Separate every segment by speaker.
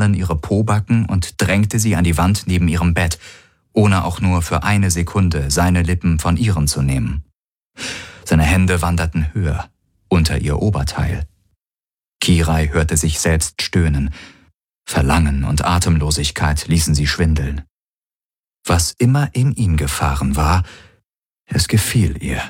Speaker 1: Krallen ihre Pobacken und drängte sie an die Wand neben ihrem Bett, ohne auch nur für eine Sekunde seine Lippen von ihren zu nehmen. Seine Hände wanderten höher, unter ihr Oberteil. Kirai hörte sich selbst stöhnen. Verlangen und Atemlosigkeit ließen sie schwindeln. Was immer in ihn gefahren war, es gefiel ihr.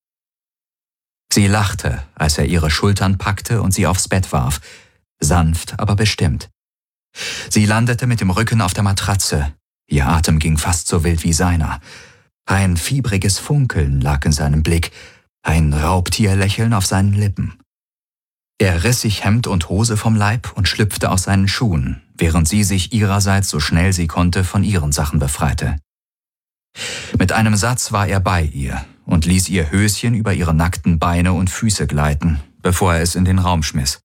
Speaker 1: Sie lachte, als er ihre Schultern packte und sie aufs Bett warf, sanft, aber bestimmt. Sie landete mit dem Rücken auf der Matratze. Ihr Atem ging fast so wild wie seiner. Ein fiebriges Funkeln lag in seinem Blick, ein Raubtierlächeln auf seinen Lippen. Er riss sich Hemd und Hose vom Leib und schlüpfte aus seinen Schuhen, während sie sich ihrerseits so schnell sie konnte von ihren Sachen befreite. Mit einem Satz war er bei ihr und ließ ihr Höschen über ihre nackten Beine und Füße gleiten, bevor er es in den Raum schmiss.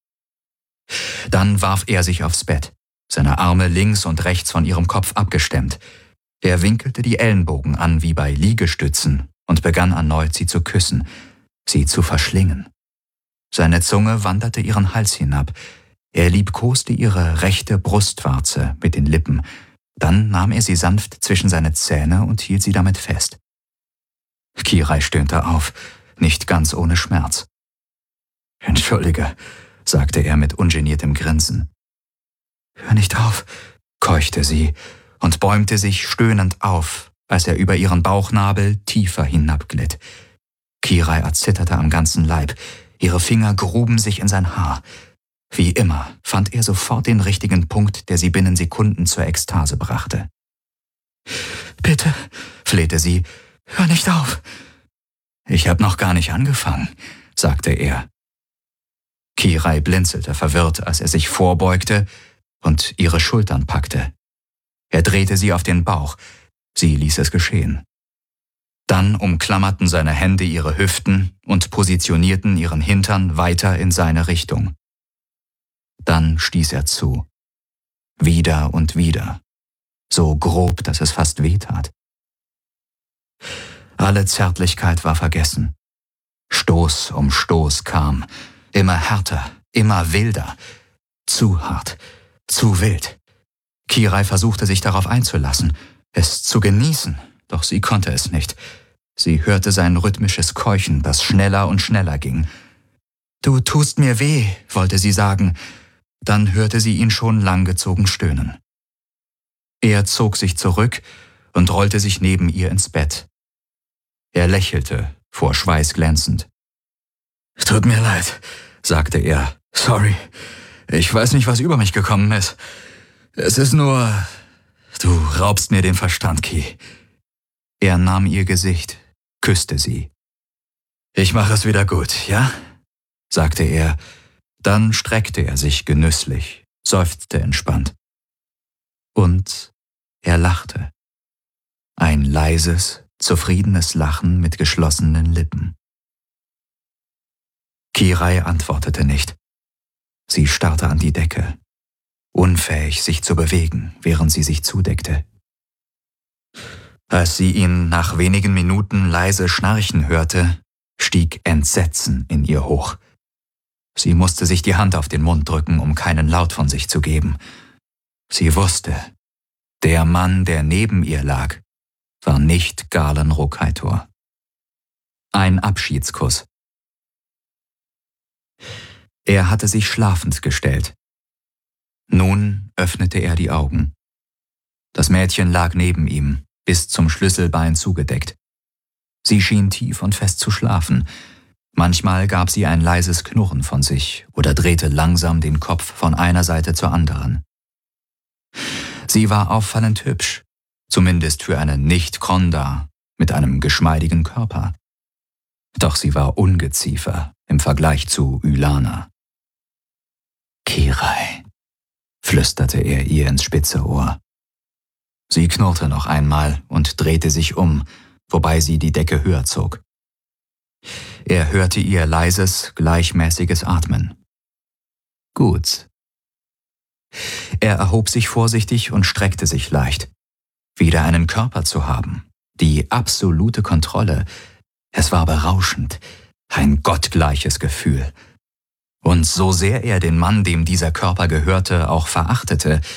Speaker 1: Dann warf er sich aufs Bett, seine Arme links und rechts von ihrem Kopf abgestemmt. Er winkelte die Ellenbogen an wie bei Liegestützen und begann erneut, sie zu küssen, sie zu verschlingen. Seine Zunge wanderte ihren Hals hinab. Er liebkoste ihre rechte Brustwarze mit den Lippen. Dann nahm er sie sanft zwischen seine Zähne und hielt sie damit fest. Kirai stöhnte auf, nicht ganz ohne Schmerz. »Entschuldige«, sagte er mit ungeniertem Grinsen. »Hör nicht auf«, keuchte sie und bäumte sich stöhnend auf, als er über ihren Bauchnabel tiefer hinabglitt. Kirai erzitterte am ganzen Leib. Ihre Finger gruben sich in sein Haar. Wie immer fand er sofort den richtigen Punkt, der sie binnen Sekunden zur Ekstase brachte. »Bitte«, flehte sie, »hör nicht auf.« »Ich hab noch gar nicht angefangen«, sagte er. Kirai blinzelte verwirrt, als er sich vorbeugte und ihre Schultern packte. Er drehte sie auf den Bauch. Sie ließ es geschehen. Dann umklammerten seine Hände ihre Hüften und positionierten ihren Hintern weiter in seine Richtung. Dann stieß er zu. Wieder und wieder. So grob, dass es fast wehtat. Alle Zärtlichkeit war vergessen. Stoß um Stoß kam. Immer härter, immer wilder. Zu hart, zu wild. Kirai versuchte sich darauf einzulassen, es zu genießen, doch sie konnte es nicht. Sie hörte sein rhythmisches Keuchen, das schneller und schneller ging. »Du tust mir weh«, wollte sie sagen. Dann hörte sie ihn schon langgezogen stöhnen. Er zog sich zurück und rollte sich neben ihr ins Bett. Er lächelte, vor Schweiß glänzend. »Tut mir leid«, sagte er. »Sorry, ich weiß nicht, was über mich gekommen ist. Es ist nur, du raubst mir den Verstand, Ki.« Er nahm ihr Gesicht, küsste sie. »Ich mache es wieder gut, ja?«, sagte er. Dann streckte er sich genüsslich, seufzte entspannt. Und er lachte. Ein leises, zufriedenes Lachen mit geschlossenen Lippen. Kirai antwortete nicht. Sie starrte an die Decke, unfähig, sich zu bewegen, während sie sich zudeckte. Als sie ihn nach wenigen Minuten leise schnarchen hörte, stieg Entsetzen in ihr hoch. Sie musste sich die Hand auf den Mund drücken, um keinen Laut von sich zu geben. Sie wusste, der Mann, der neben ihr lag, war nicht Galen Rokaitor. Ein Abschiedskuss. Er hatte sich schlafend gestellt. Nun öffnete er die Augen. Das Mädchen lag neben ihm, bis zum Schlüsselbein zugedeckt. Sie schien tief und fest zu schlafen. Manchmal gab sie ein leises Knurren von sich oder drehte langsam den Kopf von einer Seite zur anderen. Sie war auffallend hübsch, zumindest für eine Nicht-Kronda mit einem geschmeidigen Körper. Doch sie war Ungeziefer im Vergleich zu Ylana. »Kirai«, flüsterte er ihr ins spitze Ohr. Sie knurrte noch einmal und drehte sich um, wobei sie die Decke höher zog. Er hörte ihr leises, gleichmäßiges Atmen. »Gut.« Er erhob sich vorsichtig und streckte sich leicht. Wieder einen Körper zu haben, die absolute Kontrolle, es war berauschend, ein gottgleiches Gefühl. Und so sehr er den Mann, dem dieser Körper gehörte, auch verachtete,